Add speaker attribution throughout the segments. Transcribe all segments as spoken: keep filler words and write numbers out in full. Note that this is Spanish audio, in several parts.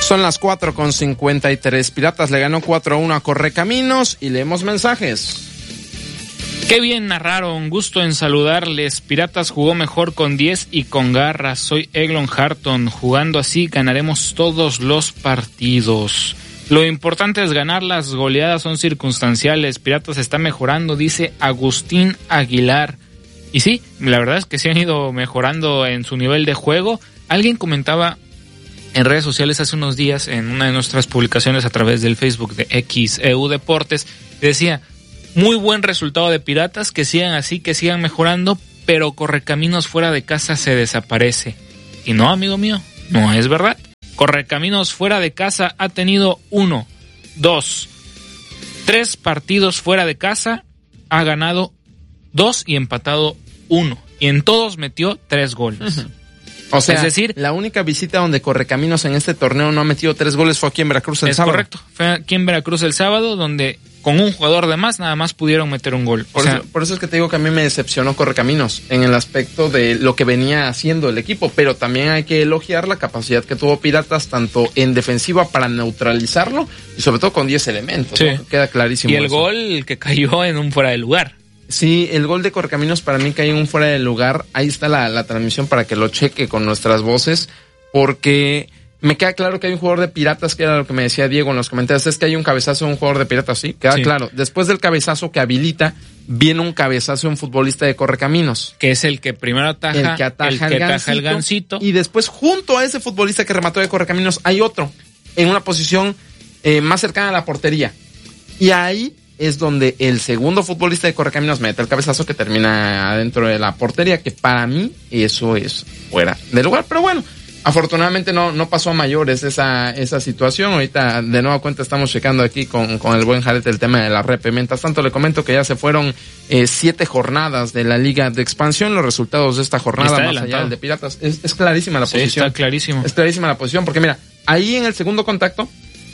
Speaker 1: Son las cuatro con cincuenta y tres. Piratas le ganó cuatro a uno a Correcaminos y leemos mensajes.
Speaker 2: Qué bien narraron, gusto en saludarles. Piratas jugó mejor con diez y con garras. Soy Eglon Harton. Jugando así ganaremos todos los partidos. Lo importante es ganar, las goleadas son circunstanciales. Piratas está mejorando, dice Agustín Aguilar. Y sí, la verdad es que sí han ido mejorando en su nivel de juego. Alguien comentaba en redes sociales hace unos días, en una de nuestras publicaciones a través del Facebook de X E U Deportes, decía, muy buen resultado de Piratas, que sigan así, que sigan mejorando, pero Correcaminos fuera de casa se desaparece. Y no, amigo mío, no es verdad. Correcaminos fuera de casa ha tenido uno, dos, tres partidos fuera de casa, ha ganado dos y empatado uno. Y en todos metió tres goles. Uh-huh.
Speaker 1: O sea, es decir, la única visita donde Correcaminos en este torneo no ha metido tres goles fue aquí en Veracruz el
Speaker 2: es
Speaker 1: sábado.
Speaker 2: Correcto, fue aquí en Veracruz el sábado, donde con un jugador de más nada más pudieron meter un gol.
Speaker 1: Por, o sea, eso, por eso es que te digo que a mí me decepcionó Correcaminos en el aspecto de lo que venía haciendo el equipo, pero también hay que elogiar la capacidad que tuvo Piratas tanto en defensiva para neutralizarlo y sobre todo con diez elementos, sí. ¿no? Queda clarísimo.
Speaker 2: Y el
Speaker 1: eso.
Speaker 2: Gol que cayó en un fuera de lugar.
Speaker 1: Sí, el gol de Correcaminos para mí cayó en un fuera de lugar. Ahí está la, la transmisión para que lo cheque con nuestras voces, porque me queda claro que hay un jugador de Piratas, que era lo que me decía Diego en los comentarios, es que hay un cabezazo de un jugador de Piratas, sí, queda sí. claro. Después del cabezazo que habilita, viene un cabezazo de un futbolista de Correcaminos.
Speaker 2: Que es el que primero ataja,
Speaker 1: el que ataja,
Speaker 2: el, que
Speaker 1: el,
Speaker 2: ataja
Speaker 1: gancito,
Speaker 2: el gancito.
Speaker 1: Y después, junto a ese futbolista que remató de Correcaminos, hay otro, en una posición eh, más cercana a la portería. Y ahí es donde el segundo futbolista de Correcaminos mete el cabezazo que termina adentro de la portería, que para mí eso es fuera de lugar. Pero bueno, afortunadamente no, no pasó a mayores esa, esa situación. Ahorita de nueva cuenta estamos checando aquí con, con el buen Jared el tema de la rep. Mientras tanto le comento que ya se fueron eh, siete jornadas de la Liga de Expansión. Los resultados de esta jornada, más allá del de Piratas, es, es clarísima la
Speaker 2: sí,
Speaker 1: posición.
Speaker 2: Está clarísimo.
Speaker 1: Es clarísima la posición, porque mira, ahí en el segundo contacto,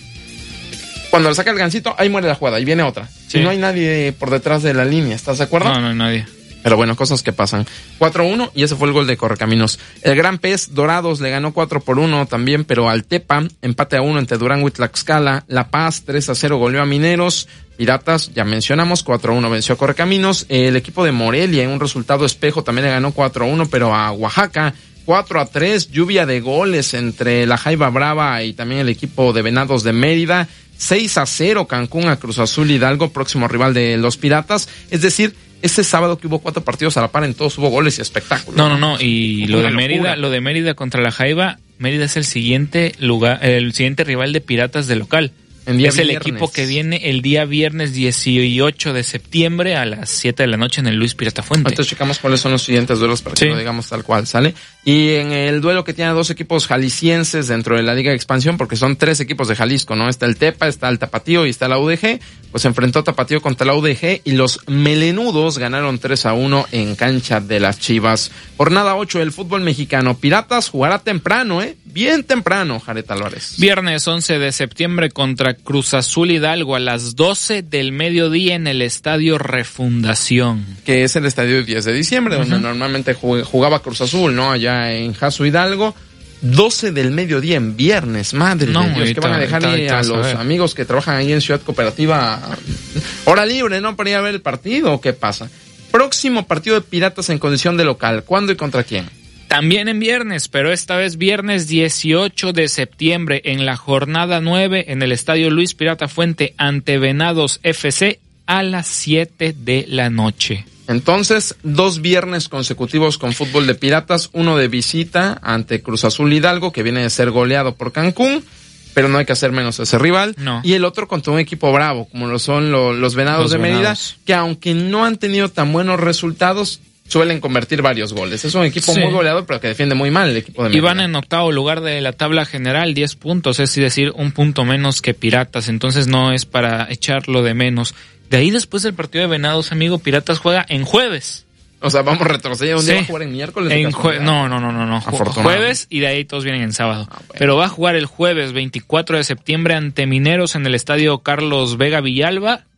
Speaker 1: cuando le saca el gancito, ahí muere la jugada y viene otra. Sí. Y no hay nadie por detrás de la línea, ¿estás de acuerdo?
Speaker 2: No, no hay nadie.
Speaker 1: Pero bueno, cosas que pasan. cuatro uno y ese fue el gol de Correcaminos. El Gran Pez Dorados le ganó cuatro por uno también, pero al Tepa, empate a uno entre Durango y Tlaxcala. La Paz tres a cero goleó a Mineros. Piratas, ya mencionamos, cuatro a uno venció a Correcaminos. El equipo de Morelia en un resultado espejo también le ganó cuatro a uno, pero a Oaxaca. cuatro a tres, lluvia de goles entre la Jaiba Brava y también el equipo de Venados de Mérida. seis a cero Cancún a Cruz Azul Hidalgo, próximo rival de los Piratas. Es decir, ese sábado que hubo cuatro partidos a la par, en todos hubo goles y espectáculos.
Speaker 2: No, no, no, y lo de Mérida, lo de Mérida contra la Jaiba, Mérida es el siguiente lugar, el siguiente rival de Piratas de local. Es viernes. El equipo que viene el día viernes dieciocho de septiembre a las siete de la noche en el Luis Pirata Fuente.
Speaker 1: Entonces checamos cuáles son los siguientes duelos para que sí. lo digamos tal cual, ¿sale? Y en el duelo que tiene dos equipos jaliscienses dentro de la Liga de Expansión, porque son tres equipos de Jalisco, ¿no? Está el Tepa, está el Tapatío y está la U D G. Pues se enfrentó Tapatío contra la U D G y los melenudos ganaron tres a uno en cancha de las Chivas. Jornada ocho del fútbol mexicano. Piratas jugará temprano, ¿eh? Bien temprano, Jared Álvarez.
Speaker 2: Viernes once de septiembre contra Cruz Azul Hidalgo a las doce del mediodía en el Estadio Refundación.
Speaker 1: Que es el estadio diez de diciembre, uh-huh. donde normalmente jugaba Cruz Azul, ¿no? Allá en Jaso Hidalgo. doce del mediodía en viernes, madre
Speaker 2: no,
Speaker 1: de Dios, que van a dejar ahí a los a amigos que trabajan ahí en Ciudad Cooperativa hora libre, ¿no? Para ir a ver el partido, ¿o qué pasa? Próximo partido de Piratas en condición de local, ¿cuándo y contra quién?
Speaker 2: También en viernes, pero esta vez viernes dieciocho de septiembre en la jornada nueve en el Estadio Luis Pirata Fuente ante Venados F C a las siete de la noche.
Speaker 1: Entonces, dos viernes consecutivos con fútbol de Piratas, uno de visita ante Cruz Azul Hidalgo, que viene de ser goleado por Cancún, pero no hay que hacer menos a ese rival.
Speaker 2: No.
Speaker 1: Y el otro contra un equipo bravo, como lo son lo, los Venados los de Mérida, Venados. Que aunque no han tenido tan buenos resultados, suelen convertir varios goles. Es un equipo sí. muy goleador, pero que defiende muy mal el equipo de Mérida.
Speaker 2: Y van en octavo lugar de la tabla general, diez puntos, es decir, un punto menos que Piratas, entonces no es para echarlo de menos. De ahí después del partido de Venados, amigo, Piratas juega en jueves.
Speaker 1: O sea, vamos retrocediendo. ¿Un sí. día va a jugar en miércoles?
Speaker 2: En jue- no, no, no, no, no. Jueves y de ahí todos vienen en sábado. Ah, bueno. Pero va a jugar el jueves veinticuatro de septiembre ante Mineros en el Estadio Carlos Vega Villalba.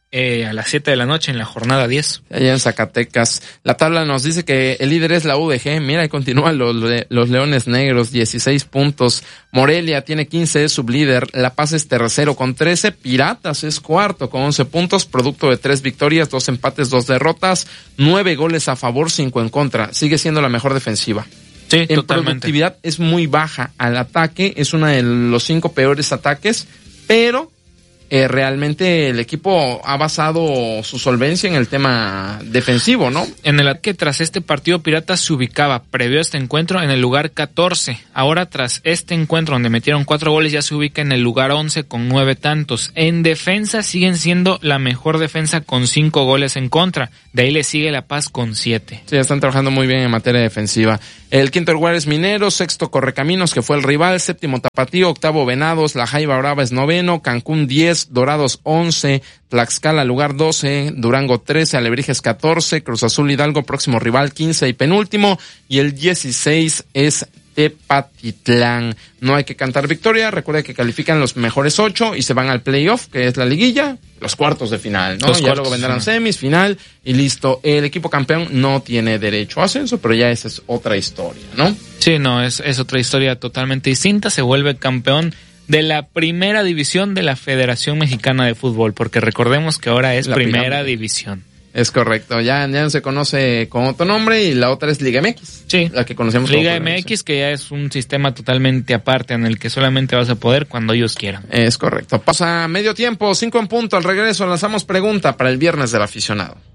Speaker 2: eh, a las siete de la noche en la jornada diez.
Speaker 1: Allá en Zacatecas. La tabla nos dice que el líder es la U D G. Mira, y continúan los, los Leones Negros, dieciséis puntos. Morelia tiene quince, es sublíder. La Paz es tercero con trece. Piratas es cuarto con once puntos, producto de tres victorias, dos empates, dos derrotas, nueve goles a favor, cinco en contra. Sigue siendo la mejor defensiva.
Speaker 2: Sí,
Speaker 1: en
Speaker 2: totalmente.
Speaker 1: Productividad es muy baja al ataque, es uno de los cinco peores ataques, pero eh, realmente el equipo ha basado su solvencia en el tema defensivo, ¿no?
Speaker 2: En el ataque, tras este partido, Piratas se ubicaba, previo a este encuentro, en el lugar catorce. Ahora, tras este encuentro, donde metieron cuatro goles, ya se ubica en el lugar once con nueve tantos. En defensa, siguen siendo la mejor defensa con cinco goles en contra. De ahí le sigue La Paz con siete.
Speaker 1: Sí, están trabajando muy bien en materia defensiva. El quinto lugar es Mineros, sexto Correcaminos, que fue el rival, séptimo Tapatío, octavo Venados, La Jaiba Brava es noveno, Cancún diez, Dorados once, Tlaxcala lugar doce, Durango trece, Alebrijes catorce, Cruz Azul Hidalgo próximo rival quince y penúltimo, y el dieciséis es Tepatitlán. No hay que cantar victoria, recuerda que califican los mejores ocho y se van al playoff, que es la liguilla, los cuartos de final, ¿no?
Speaker 2: Los
Speaker 1: ya
Speaker 2: cuartos,
Speaker 1: luego vendrán
Speaker 2: sí.
Speaker 1: semis, final y listo. El equipo campeón no tiene derecho a ascenso, pero ya esa es otra historia, ¿no?
Speaker 2: Sí, no, es, es otra historia totalmente distinta. Se vuelve campeón de la primera división de la Federación Mexicana de Fútbol, porque recordemos que ahora es
Speaker 1: La
Speaker 2: primera
Speaker 1: pirámide.
Speaker 2: división.
Speaker 1: Es correcto, ya, ya no se conoce con otro nombre y la otra es Liga M X.
Speaker 2: Sí,
Speaker 1: la que conocemos
Speaker 2: Liga
Speaker 1: como
Speaker 2: M X, que ya es un sistema totalmente aparte en el que solamente vas a poder cuando ellos quieran.
Speaker 1: Es correcto. Pasa medio tiempo, cinco en punto. Al regreso lanzamos pregunta para el viernes del aficionado.